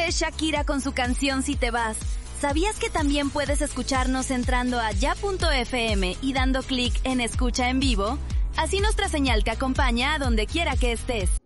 es Shakira con su canción Si te vas. ¿Sabías que también puedes escucharnos entrando a ya.fm y dando clic en Escucha en Vivo? Así nuestra señal te acompaña a donde quiera que estés.